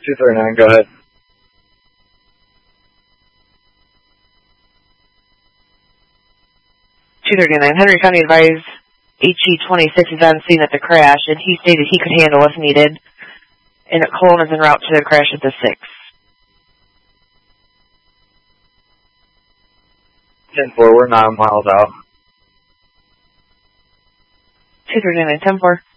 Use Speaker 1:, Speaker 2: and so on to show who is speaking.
Speaker 1: 239, go ahead.
Speaker 2: Henry County advised HE26 is on scene at the crash, and he stated he could handle if needed. And Colon is en route to the crash at the 6.
Speaker 1: 10-4, we're 9 miles out.
Speaker 2: 239, 10-4.